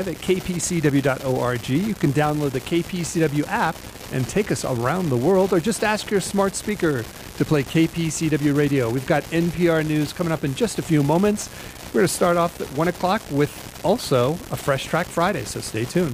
at kpcw.org. You can download the KPCW app and take us around the world, or just ask your smart speaker to play KPCW Radio. We've got NPR News coming up in just a few moments. We're going to start off at 1 o'clock with also a Fresh Track Friday, so stay tuned.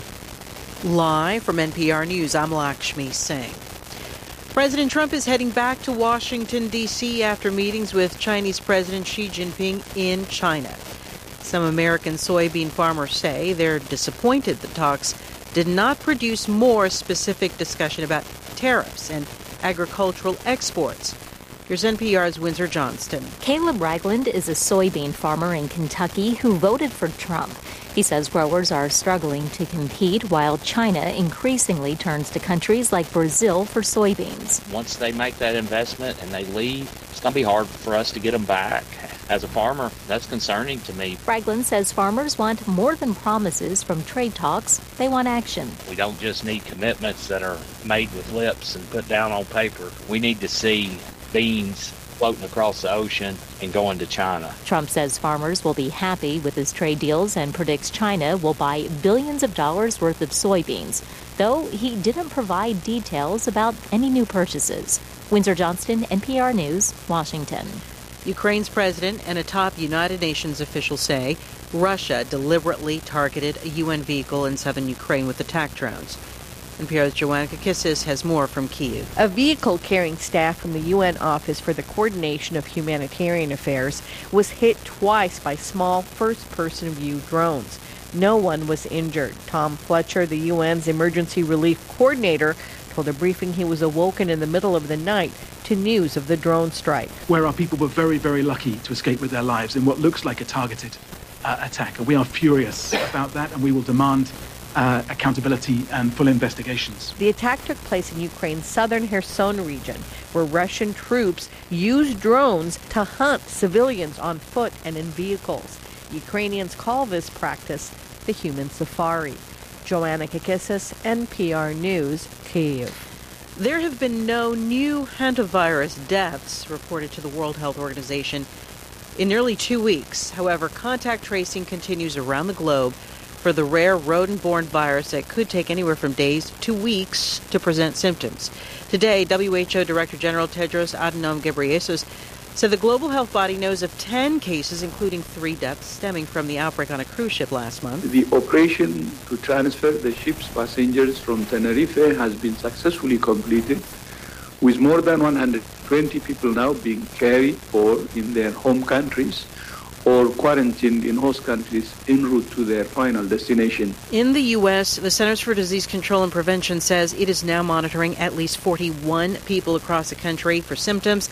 Live from NPR News, I'm Lakshmi Singh. President Trump is heading back to Washington, D.C. after meetings with Chinese President Xi Jinping in China. Some American soybean farmers say they're disappointed the talks did not produce more specific discussion about tariffs and agricultural exports. Here's NPR's Windsor Johnston. Caleb Ragland is a soybean farmer in Kentucky who voted for Trump. He says growers are struggling to compete while China increasingly turns to countries like Brazil for soybeans. Once they make that investment and they leave, it's going to be hard for us to get them back. As a farmer, that's concerning to me. Ragland says farmers want more than promises from trade talks. They want action. We don't just need commitments that are made with lips and put down on paper. We need to see beans floating across the ocean and going to China. Trump says farmers will be happy with his trade deals and predicts China will buy billions of dollars worth of soybeans, though he didn't provide details about any new purchases. Windsor Johnston, NPR News, Washington. Ukraine's president and a top United Nations official say Russia deliberately targeted a UN vehicle in southern Ukraine with attack drones. NPR's Joanna Kakissis has more from Kyiv. A vehicle carrying staff from the UN Office for the Coordination of Humanitarian Affairs was hit twice by small first-person view drones. No one was injured. Tom Fletcher, the UN's emergency relief coordinator, told a briefing he was awoken in the middle of the night to news of the drone strike. Where our people were very, very lucky to escape with their lives in what looks like a targeted attack. And we are furious about that, and we will demand accountability and full investigations. The attack took place in Ukraine's southern Kherson region, where Russian troops used drones to hunt civilians on foot and in vehicles. Ukrainians call this practice the human safari. Joanna Kakissis, NPR News, Kyiv. There have been no new hantavirus deaths reported to the World Health Organization in nearly 2 weeks. However, contact tracing continues around the globe for the rare rodent-borne virus that could take anywhere from days to weeks to present symptoms. Today, WHO Director General Tedros Adhanom Ghebreyesus said the global health body knows of 10 cases, including 3 deaths stemming from the outbreak on a cruise ship last month. The operation to transfer the ship's passengers from Tenerife has been successfully completed, with more than 120 people now being cared for in their home countries or quarantined in host countries en route to their final destination. In the U.S., the Centers for Disease Control and Prevention says it is now monitoring at least 41 people across the country for symptoms.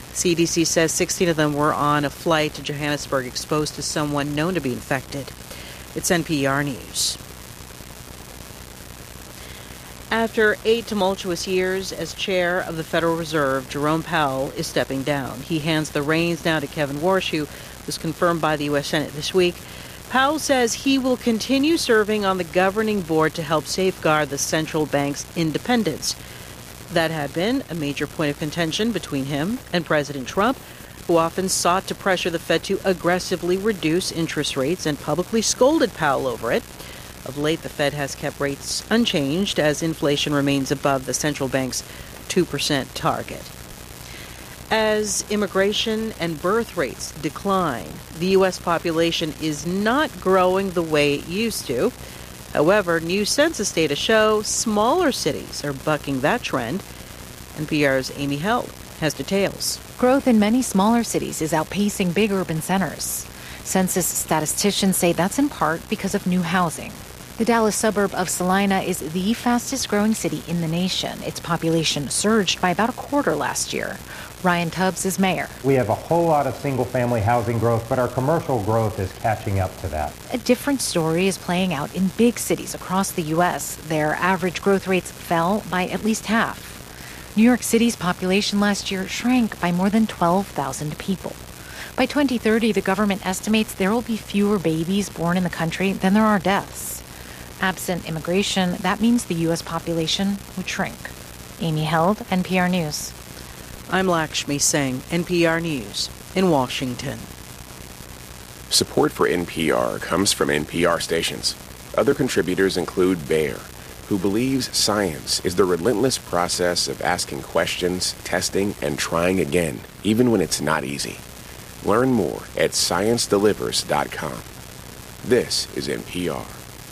CDC says 16 of them were on a flight to Johannesburg exposed to someone known to be infected. It's NPR News. After 8 tumultuous years as chair of the Federal Reserve, Jerome Powell is stepping down. He hands the reins now to Kevin Warsh, who was confirmed by the U.S. Senate this week. Powell says he will continue serving on the governing board to help safeguard the central bank's independence. That had been a major point of contention between him and President Trump, who often sought to pressure the Fed to aggressively reduce interest rates and publicly scolded Powell over it. Of late, the Fed has kept rates unchanged as inflation remains above the central bank's 2% target. As immigration and birth rates decline, the U.S. population is not growing the way it used to. However, new census data show smaller cities are bucking that trend. NPR's Amy Held has details. Growth in many smaller cities is outpacing big urban centers. Census statisticians say that's in part because of new housing. The Dallas suburb of Salina is the fastest growing city in the nation. Its population surged by about a quarter last year. Ryan Tubbs is mayor. We have a whole lot of single-family housing growth, but our commercial growth is catching up to that. A different story is playing out in big cities across the U.S. Their average growth rates fell by at least half. New York City's population last year shrank by more than 12,000 people. By 2030, the government estimates there will be fewer babies born in the country than there are deaths. Absent immigration, that means the U.S. population would shrink. Amy Held, NPR News. I'm Lakshmi Singh, NPR News in Washington. Support for NPR comes from NPR stations. Other contributors include Bear, who believes science is the relentless process of asking questions, testing, and trying again, even when it's not easy. Learn more at ScienceDelivers.com. This is NPR.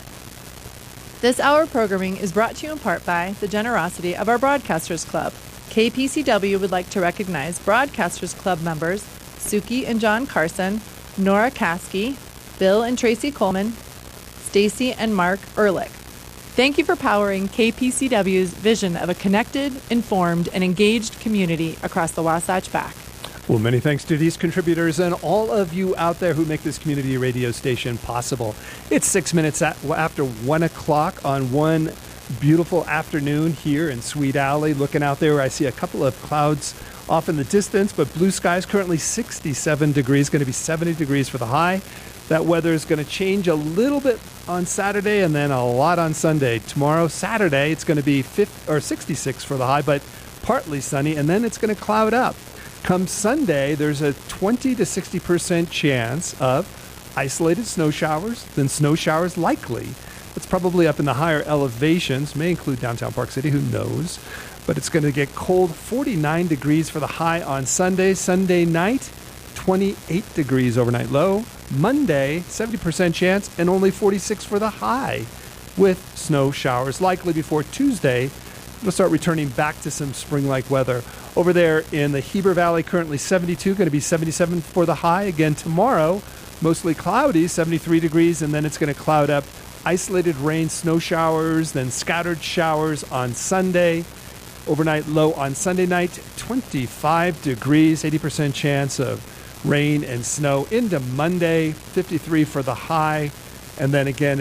This hour programming is brought to you in part by the generosity of our Broadcasters Club. KPCW would like to recognize Broadcasters Club members Suki and John Carson, Nora Kasky, Bill and Tracy Coleman, Stacy and Mark Ehrlich. Thank you for powering KPCW's vision of a connected, informed, and engaged community across the Wasatch Back. Well, many thanks to these contributors and all of you out there who make this community radio station possible. It's 6 minutes after 1 o'clock on one beautiful afternoon here in Sweet Alley. Looking out there, I see a couple of clouds off in the distance, but blue skies, currently 67 degrees, going to be 70 degrees for the high. That weather is going to change a little bit on Saturday and then a lot on Sunday. Tomorrow, Saturday, it's going to be 66 for the high, but partly sunny, and then it's going to cloud up. Come Sunday, there's a 20 to 60% chance of isolated snow showers, then snow showers likely. It's probably up in the higher elevations, may include downtown Park City, who knows. But it's going to get cold, 49 degrees for the high on Sunday. Sunday night, 28 degrees overnight low. Monday, 70% chance, and only 46 for the high, with snow showers likely before Tuesday. We'll start returning back to some spring-like weather. Over there in the Heber Valley, currently 72, going to be 77 for the high. Again tomorrow, mostly cloudy, 73 degrees, and then it's going to cloud up. Isolated rain, snow showers, then scattered showers on Sunday. Overnight low on Sunday night, 25 degrees, 80% chance of rain and snow. Into Monday, 53 for the high. And then again,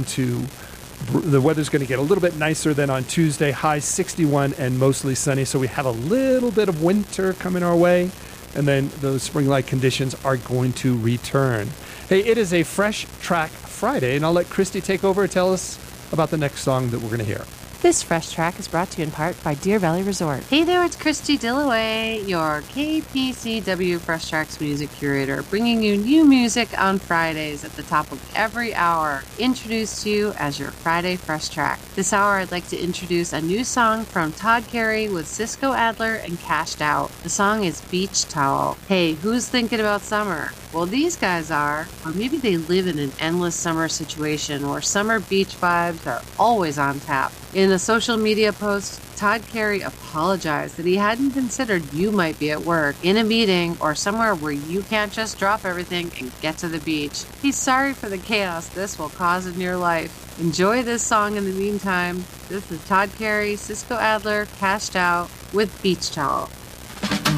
the weather's going to get a little bit nicer than on Tuesday. High 61 and mostly sunny. So we have a little bit of winter coming our way. And then those spring-like conditions are going to return. Hey, it is a Fresh Track Friday, and I'll let Christy take over and tell us about the next song that we're going to hear. This Fresh Track is brought to you in part by Deer Valley Resort. Hey there, it's Christy Dillaway, your KPCW Fresh Tracks music curator, bringing you new music on Fridays at the top of every hour. Introduced to you as your Friday Fresh Track. This hour, I'd like to introduce a new song from Todd Carey with Cisco Adler and Cashed Out. The song is Beach Towel. Hey, who's thinking about summer? Well, these guys are, or maybe they live in an endless summer situation where summer beach vibes are always on tap. In a social media post, Todd Carey apologized that he hadn't considered you might be at work, in a meeting, or somewhere where you can't just drop everything and get to the beach. He's sorry for the chaos this will cause in your life. Enjoy this song in the meantime. This is Todd Carey, Cisco Adler, Cashed Out with Beach Towel.